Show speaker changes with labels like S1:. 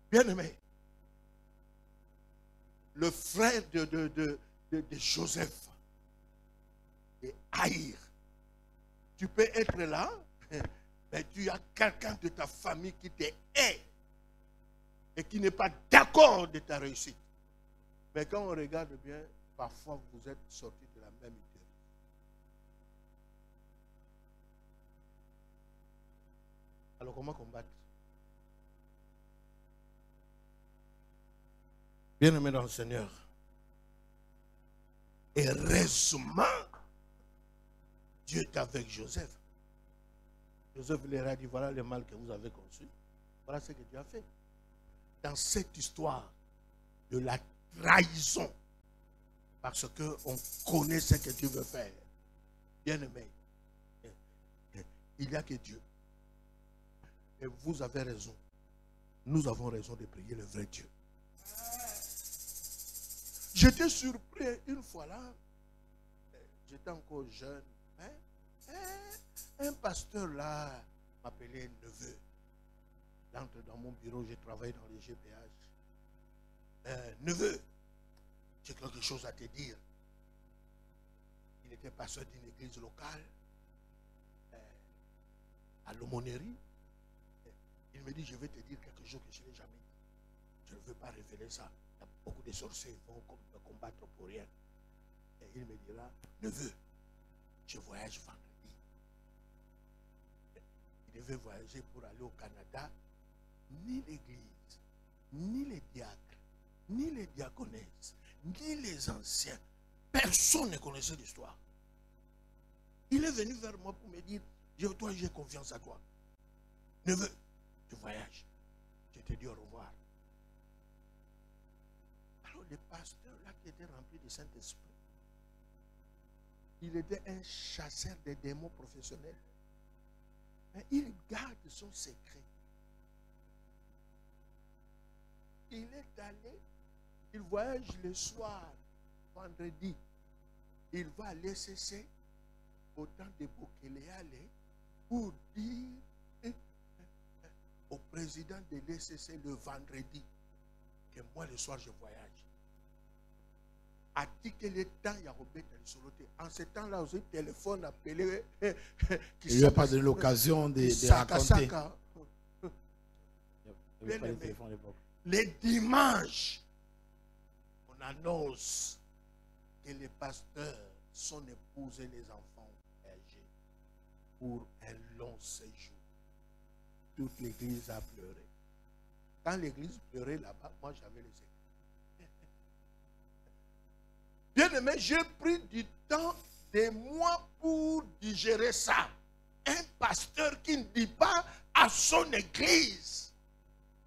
S1: Bien-aimé, le frère de Joseph, et Haïr, tu peux être là, mais tu as quelqu'un de ta famille qui te hait et qui n'est pas d'accord de ta réussite. Mais quand on regarde bien, parfois vous êtes sortis de la même idée. Alors comment combattre? Bien-aimé dans le Seigneur, heureusement, Dieu est avec Joseph. Joseph leur a dit, voilà le mal que vous avez conçu. Voilà ce que Dieu a fait. Dans cette histoire de la trahison, parce qu'on connaît ce que Dieu veut faire, bien-aimé, il n'y a que Dieu. Et vous avez raison. Nous avons raison de prier le vrai Dieu. J'étais surpris une fois là. J'étais encore jeune. Un pasteur là m'appelait neveu. Il entre dans mon bureau, j'ai travaillé dans les GPH. Neveu, j'ai quelque chose à te dire. Il était pasteur d'une église locale à l'aumônerie. Il me dit, je vais te dire quelque chose que je n'ai jamais dit. Je ne veux pas révéler ça. Il y a beaucoup de sorciers qui vont me combattre pour rien. Et il me dira, neveu, je voyage vendredi. Il devait voyager pour aller au Canada. Ni l'église, ni les diacres, ni les diaconesses, ni les anciens, personne ne connaissait l'histoire. Il est venu vers moi pour me dire, toi j'ai confiance à toi. Neveu, je voyage. Je te dis au revoir. Alors le pasteur là qui était rempli du Saint-Esprit, il était un chasseur de démons professionnel. Mais il garde son secret. Il est allé, il voyage le soir, vendredi. Il va à l'ECC, au temps de Bokéléale, pour dire au président de l'ECC le vendredi que moi le soir je voyage. A dit que le temps, il y a Robert Soloté. En ce temps-là, aussi, téléphone appelé.
S2: Il n'y a pas de l'occasion de raconter.
S1: Les dimanches, on annonce que les pasteurs, son épouse et les enfants âgés pour un long séjour. Toute l'église a pleuré. Quand l'église pleurait là-bas, moi j'avais les secrets. Bien aimé, j'ai pris du temps, des mois pour digérer ça. Un pasteur qui ne dit pas à son église